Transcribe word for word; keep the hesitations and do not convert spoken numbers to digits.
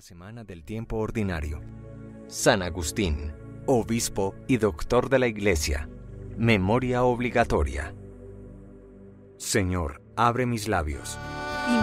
semana del tiempo ordinario. San Agustín, obispo y doctor de la Iglesia. Memoria obligatoria. Señor, abre mis labios,